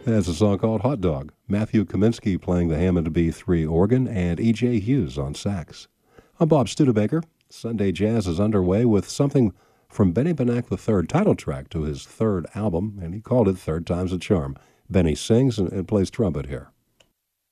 That's a song called Hot Dog. Matthew Kaminsky playing the Hammond B3 organ and E.J. Hughes on sax. I'm Bob Studebaker. Sunday Jazz is underway with something from Benny Benack III, title track to his third album, and he called it Third Time's a Charm. Benny sings and plays trumpet here.